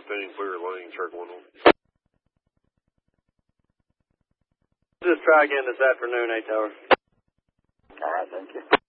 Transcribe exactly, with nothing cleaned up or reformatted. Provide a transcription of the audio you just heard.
fifteen, clear lane, circle one. Just try again this afternoon, eight Tower. All right, thank you.